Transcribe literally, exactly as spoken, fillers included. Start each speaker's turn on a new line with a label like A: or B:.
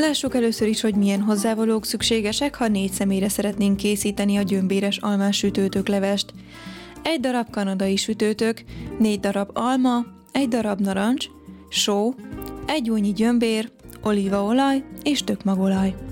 A: Lássuk először is, hogy milyen hozzávalók szükségesek, ha négy személyre szeretnénk készíteni a gyömbéres almás sütőtöklevest. Egy darab kanadai sütőtök, négy darab alma, egy darab narancs, só, egy újnyi gyömbér, olívaolaj és tökmagolaj.